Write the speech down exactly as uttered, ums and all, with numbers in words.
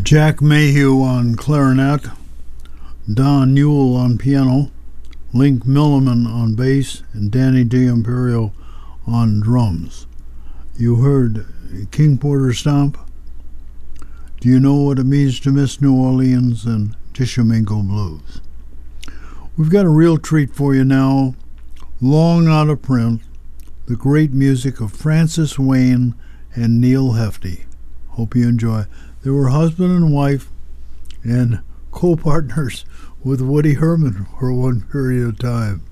Jack Mayhew on clarinet, Don Newell on piano, Link Milliman on bass, and Danny D'Imperio on drums. You heard King Porter Stomp, Do You Know What It Means to Miss New Orleans, and Tishomingo Blues. We've got a real treat for you now, long out of print, the great music of Francis Wayne and Neal Hefti. Hope you enjoy. They were husband and wife and co-partners with Woody Herman for one period of time.